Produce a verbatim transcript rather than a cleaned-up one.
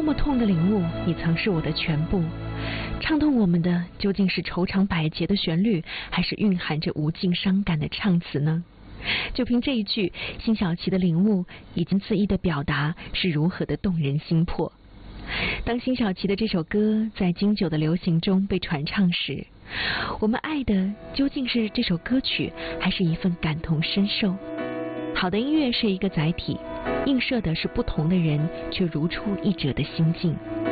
么痛的领悟，你曾是我的全部。唱动我们的究竟是愁肠百结的旋律，还是蕴含着无尽伤感的唱词呢？就凭这一句，辛晓琪的领悟已经恣意的表达是如何的动人心魄。当辛晓琪的这首歌在经久的流行中被传唱时，我们爱的究竟是这首歌曲，还是一份感同身受？好的音乐是一个载体，映射的是不同的人却如出一辙的心境。